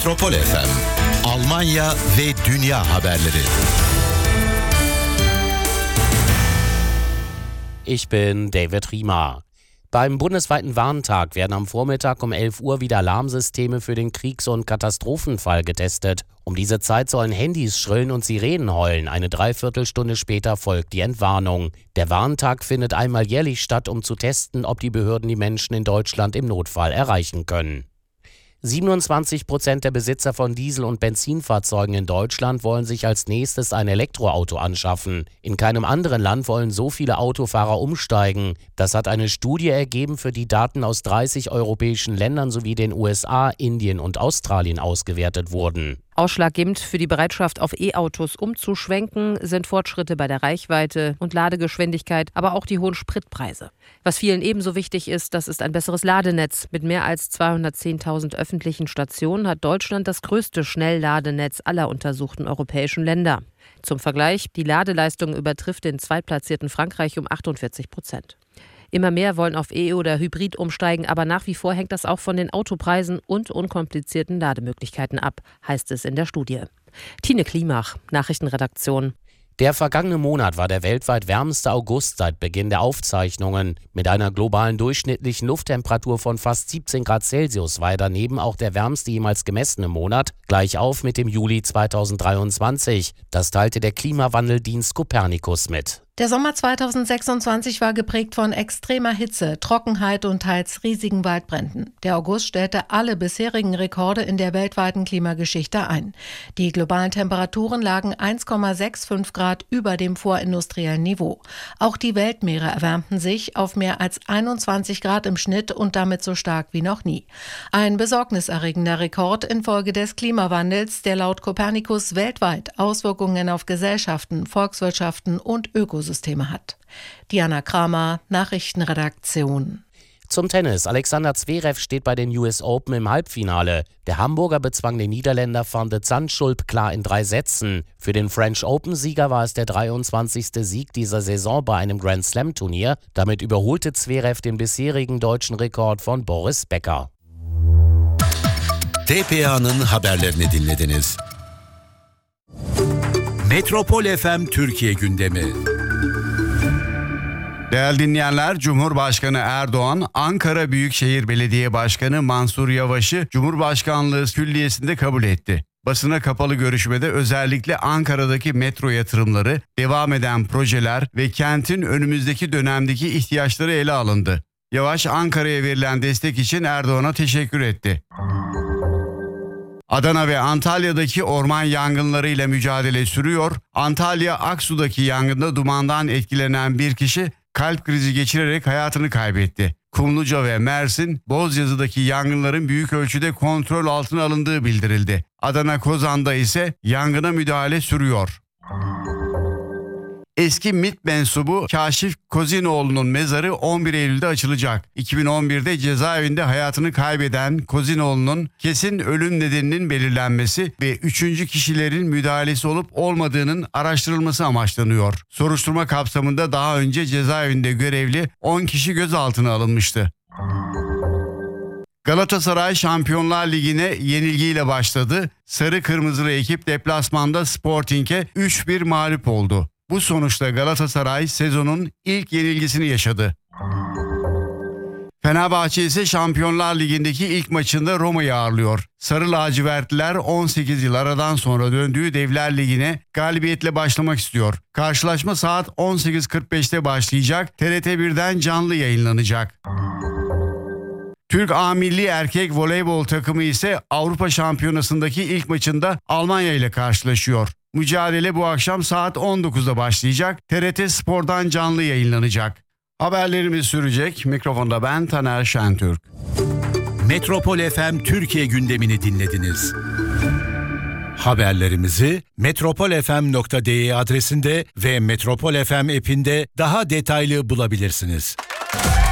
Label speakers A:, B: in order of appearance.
A: Metropol FM, Almanya ve dünya haberleri.
B: Ich bin David Riemer. Beim bundesweiten Warntag werden am Vormittag um 11 Uhr wieder Alarmsysteme für den Kriegs- und Katastrophenfall getestet. Um diese Zeit sollen Handys schrillen und Sirenen heulen. Eine Dreiviertelstunde später folgt die Entwarnung. Der Warntag findet einmal jährlich statt, um zu testen, ob die Behörden die Menschen in Deutschland im Notfall erreichen können. 27% der Besitzer von Diesel- und Benzinfahrzeugen in Deutschland wollen sich als nächstes ein Elektroauto anschaffen. In keinem anderen Land wollen so viele Autofahrer umsteigen. Das hat eine Studie ergeben, für die Daten aus 30 europäischen Ländern sowie den USA, Indien und Australien ausgewertet wurden.
C: Ausschlaggebend für die Bereitschaft, auf E-Autos umzuschwenken, sind Fortschritte bei der Reichweite und Ladegeschwindigkeit, aber auch die hohen Spritpreise. Was vielen ebenso wichtig ist, das ist ein besseres Ladenetz. Mit mehr als 210.000 öffentlichen Stationen hat Deutschland das größte Schnellladenetz aller untersuchten europäischen Länder. Zum Vergleich, die Ladeleistung übertrifft den zweitplatzierten Frankreich um 48%. Immer mehr wollen auf E- oder Hybrid umsteigen, aber nach wie vor hängt das auch von den Autopreisen und unkomplizierten Lademöglichkeiten ab, heißt es in der Studie. Tine Klimach, Nachrichtenredaktion.
B: Der vergangene Monat war der weltweit wärmste August seit Beginn der Aufzeichnungen. Mit einer globalen durchschnittlichen Lufttemperatur von fast 17 Grad Celsius war er daneben auch der wärmste jemals gemessene Monat, gleich auf mit dem Juli 2023. Das teilte der Klimawandeldienst Copernicus mit.
D: Der Sommer 2026 war geprägt von extremer Hitze, Trockenheit und teils riesigen Waldbränden. Der August stellte alle bisherigen Rekorde in der weltweiten Klimageschichte ein. Die globalen Temperaturen lagen 1,65 Grad über dem vorindustriellen Niveau. Auch die Weltmeere erwärmten sich auf mehr als 21 Grad im Schnitt und damit so stark wie noch nie. Ein besorgniserregender Rekord infolge des Klimawandels, der laut Copernicus weltweit Auswirkungen auf Gesellschaften, Volkswirtschaften und Ökosysteme hat. Diana Kramer, Nachrichtenredaktion.
B: Zum Tennis. Alexander Zverev steht bei den US Open im Halbfinale. Der Hamburger bezwang den Niederländer Van de Zandschulp klar in 3 Sätzen. Für den French Open-Sieger war es der 23. Sieg dieser Saison bei einem Grand Slam-Turnier. Damit überholte Zverev den bisherigen deutschen Rekord von Boris Becker.
A: TPA'nın haberlerini dinlediniz. Metropol FM Türkiye gündemi.
E: Değerli dinleyenler, Cumhurbaşkanı Erdoğan, Ankara Büyükşehir Belediye Başkanı Mansur Yavaş'ı Cumhurbaşkanlığı Külliyesi'nde kabul etti. Basına kapalı görüşmede özellikle Ankara'daki metro yatırımları, devam eden projeler ve kentin önümüzdeki dönemdeki ihtiyaçları ele alındı. Yavaş, Ankara'ya verilen destek için Erdoğan'a teşekkür etti. Adana ve Antalya'daki orman yangınlarıyla mücadele sürüyor. Antalya Aksu'daki yangında dumandan etkilenen bir kişi kalp krizi geçirerek hayatını kaybetti. Kumluca ve Mersin, Bozyazı'daki yangınların büyük ölçüde kontrol altına alındığı bildirildi. Adana Kozan'da ise yangına müdahale sürüyor. Eski MİT mensubu Kaşif Kozinoğlu'nun mezarı 11 Eylül'de açılacak. 2011'de cezaevinde hayatını kaybeden Kozinoğlu'nun kesin ölüm nedeninin belirlenmesi ve 3. kişilerin müdahalesi olup olmadığının araştırılması amaçlanıyor. Soruşturma kapsamında daha önce cezaevinde görevli 10 kişi gözaltına alınmıştı. Galatasaray Şampiyonlar Ligi'ne yenilgiyle başladı. Sarı kırmızılı ekip deplasmanda Sporting'e 3-1 mağlup oldu. Bu sonuçta Galatasaray sezonun ilk yenilgisini yaşadı. Fenerbahçe ise Şampiyonlar Ligi'ndeki ilk maçında Roma'yı ağırlıyor. Sarı lacivertliler 18 yıl aradan sonra döndüğü Devler Ligi'ne galibiyetle başlamak istiyor. Karşılaşma saat 18.45'te başlayacak. TRT 1'den canlı yayınlanacak. Türk A Milli Erkek Voleybol takımı ise Avrupa Şampiyonası'ndaki ilk maçında Almanya ile karşılaşıyor. Mücadele bu akşam saat 19'da başlayacak. TRT Spor'dan canlı yayınlanacak. Haberlerimiz sürecek. Mikrofonda ben Taner Şentürk.
A: Metropol FM Türkiye gündemini dinlediniz. Haberlerimizi metropolfm.de adresinde ve Metropol FM app'inde daha detaylı bulabilirsiniz.